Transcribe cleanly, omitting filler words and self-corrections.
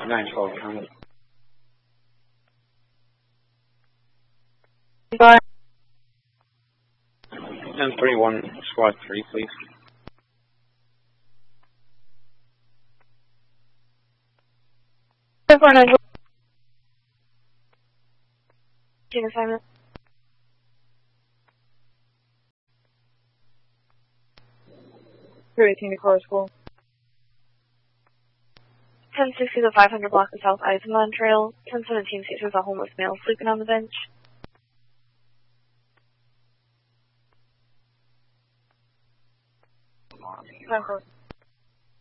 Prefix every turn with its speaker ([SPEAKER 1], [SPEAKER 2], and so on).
[SPEAKER 1] 912, comment.
[SPEAKER 2] Bye.
[SPEAKER 1] 1031, squad 3, please.
[SPEAKER 2] Assignment. 318 to Core School. 1060 to 500 block of South Eisenman Trail. 1017 features a homeless male sleeping on the bench.